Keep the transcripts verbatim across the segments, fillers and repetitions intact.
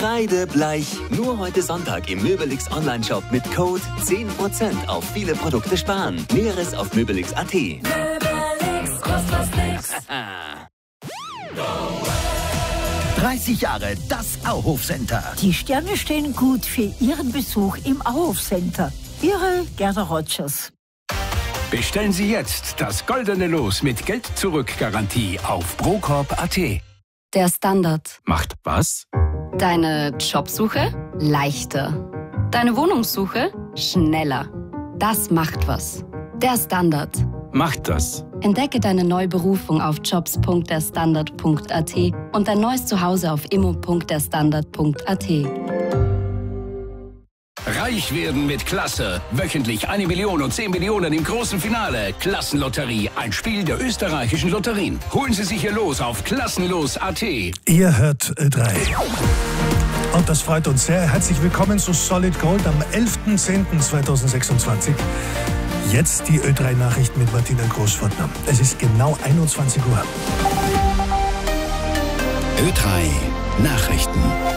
Beide bleich. Nur heute Sonntag im Möbelix Online-Shop mit Code zehn Prozent auf viele Produkte sparen. Näheres auf möbelix punkt at. Möbelix, kostet was nix. dreißig Jahre das Auhof-Center. Die Sterne stehen gut für Ihren Besuch im Auhof-Center. Ihre Gerda Rogers. Bestellen Sie jetzt das goldene Los mit Geld-Zurück-Garantie auf procorp punkt at. Der Standard. Macht was? Deine Jobsuche leichter. Deine Wohnungssuche schneller. Das macht was. Der Standard. Macht das. Entdecke deine neue Berufung auf jobs punkt der standard punkt at und dein neues Zuhause auf immo punkt der standard punkt at. Reich werden mit Klasse. Wöchentlich eine Million und zehn Millionen im großen Finale. Klassenlotterie, ein Spiel der österreichischen Lotterien. Holen Sie sich Ihr Los auf klassenlos punkt at. Ihr hört Ö drei. Und das freut uns sehr. Herzlich willkommen zu Solid Gold am elften zehnten zweitausendsechsundzwanzig. Jetzt die Ö drei Nachrichten mit Martina Großfurtner. Es ist genau einundzwanzig Uhr. Ö drei Nachrichten.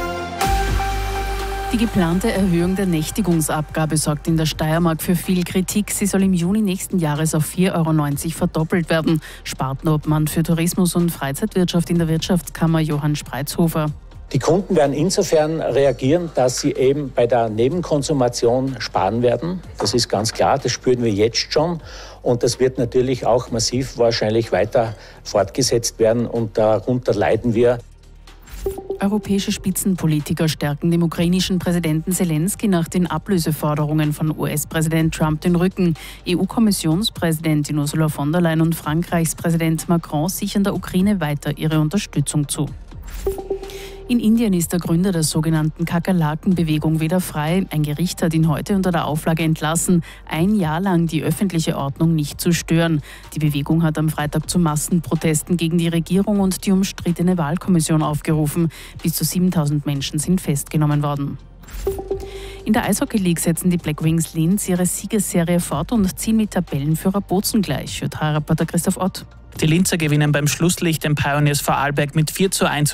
Die geplante Erhöhung der Nächtigungsabgabe sorgt in der Steiermark für viel Kritik. Sie soll im Juni nächsten Jahres auf vier Euro neunzig verdoppelt werden. Spartenobmann für Tourismus und Freizeitwirtschaft in der Wirtschaftskammer Johann Spreizhofer. Die Kunden werden insofern reagieren, dass sie eben bei der Nebenkonsumation sparen werden. Das ist ganz klar, das spüren wir jetzt schon. Und das wird natürlich auch massiv wahrscheinlich weiter fortgesetzt werden. Und darunter leiden wir. Europäische Spitzenpolitiker stärken dem ukrainischen Präsidenten Zelensky nach den Ablöseforderungen von U S-Präsident Trump den Rücken. E U-Kommissionspräsidentin Ursula von der Leyen und Frankreichs Präsident Macron sichern der Ukraine weiter ihre Unterstützung zu. In Indien ist der Gründer der sogenannten Kakerlaken-Bewegung wieder frei. Ein Gericht hat ihn heute unter der Auflage entlassen, ein Jahr lang die öffentliche Ordnung nicht zu stören. Die Bewegung hat am Freitag zu Massenprotesten gegen die Regierung und die umstrittene Wahlkommission aufgerufen. Bis zu siebentausend Menschen sind festgenommen worden. In der Eishockey League setzen die Black Wings Linz ihre Siegesserie fort und ziehen mit Tabellenführer Bozen gleich. Ö drei Reporter Christoph Ott. Die Linzer gewinnen beim Schlusslicht den Pioneers Vorarlberg mit vier zu eins.